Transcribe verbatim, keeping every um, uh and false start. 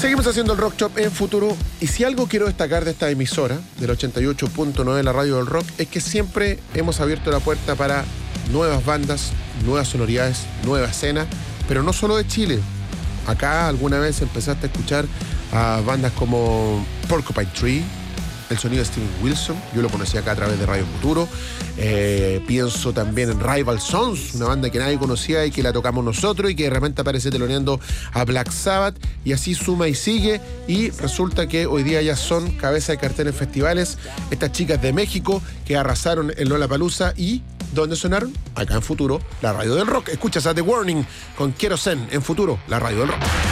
Seguimos haciendo el Rock Shop en Futuro, y si algo quiero destacar de esta emisora, del ochenta y ocho punto nueve de la radio del rock, es que siempre hemos abierto la puerta para nuevas bandas, nuevas sonoridades, nueva escena, pero no solo de Chile. Acá alguna vez empezaste a escuchar a bandas como Porcupine Tree, el sonido de Steven Wilson, yo lo conocí acá a través de Radio Futuro. Eh, pienso también en Rival Sons, una banda que nadie conocía y que la tocamos nosotros y que de repente aparece teloneando a Black Sabbath, y así suma y sigue, y resulta que hoy día ya son cabeza de cartel en festivales estas chicas de México que arrasaron en Lollapalooza. ¿Y dónde sonaron? Acá en Futuro, la radio del rock. Escuchas a The Warning con Quiero Zen en Futuro, la radio del rock.